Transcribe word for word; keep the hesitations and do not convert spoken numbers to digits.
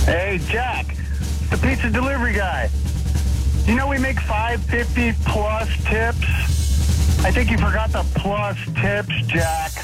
Hey, Jack, the pizza delivery guy. You know we make five fifty plus tips? I think you forgot the plus tips, Jack.